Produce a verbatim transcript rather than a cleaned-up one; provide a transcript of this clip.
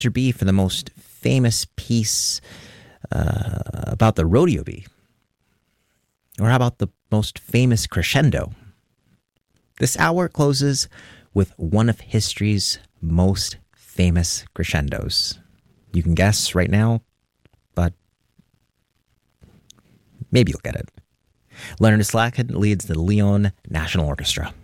B for the most famous piece uh, about the rodeo bee? Or how about the most famous crescendo? This hour closes with one of history's most famous crescendos. You can guess right now, but maybe you'll get it. Leonard Slacken leads the Lyon National Orchestra.